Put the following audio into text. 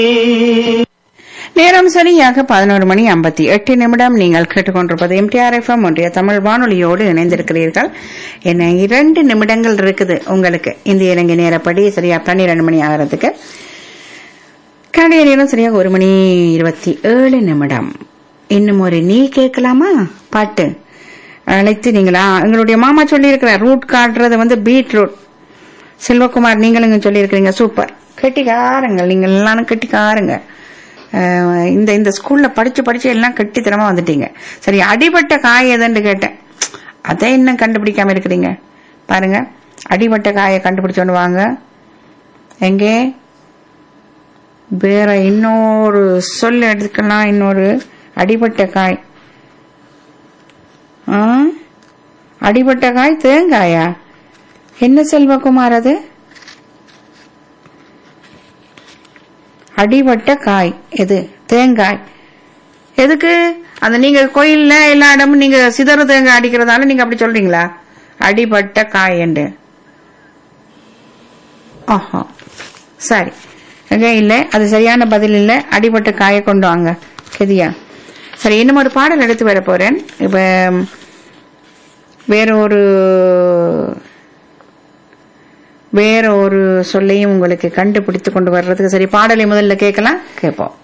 நேரம் சரியாக 11:58. நீங்கள் கேட்டுக்கொண்டிருப்பது எம்டிஆர் எஃப்எம் ஒன்றிய தமிழ் வானொலியோடு இணைந்திருக்கிறீர்கள். என்ன 2 நிமிடங்கள் இருக்குது உங்களுக்கு இந்திய இலங்கை நேரப்படி சரியா 12 மணி ஆகிறதுக்கு. கனடிய நேரம் சரியாக 1:27. இன்னும் ஒரு நீ கேட்கலாமா பாட்டு அழைத்து நீங்களா எங்களுடைய மாமா சொல்லி இருக்கிற ரூட் காட்டுறது பீட்ரூட். செல்வகுமார் நீங்களுங்க சொல்லி இருக்கிறீங்க. சூப்பர், கெட்டிக்காரங்கள் நீங்கள் எல்லாரும் கெட்டிக்காருங்க. இந்த ஸ்கூல்ல படிச்சு எல்லாம் கெட்டித்தனமா வந்துட்டீங்க. சரி, அடிபட்ட காய் எதுன்னு கேட்டேன், அதை இன்னும் கண்டுபிடிக்காம இருக்கிறீங்க பாருங்க. அடிபட்ட காயை கண்டுபிடிச்சோன்னு வாங்க. எங்கே வேற இன்னொரு சொல் எடுத்துக்கலாம். இன்னொரு அடிபட்ட காய். அடிபட்ட காய் தேங்காயா? என்ன செல்வகுமார் அது? அடிபட்ட காய் எது? தேங்காய். எதுக்கு அந்த நீங்க கோயில்ல எல்லா இடமும் நீங்க சிதறு தேங்காய் அடிக்கிறதால நீங்க அப்படி சொல்றீங்களா? அடிபட்ட காய் என்று. ஆஹா, சரி, இல்ல அது சரியான பதில் இல்ல. அடிபட்ட காயை கொண்டு வாங்க கெதியா. சரி, இன்னும் ஒரு பாடல் எடுத்து வர போறேன். இப்ப வேற ஒரு சொல்லையும் உங்களுக்கு கண்டுபிடித்து கொண்டு வர்றதுக்கு. சரி, பாடலை முதல்ல கேட்கலாம், கேட்போம்.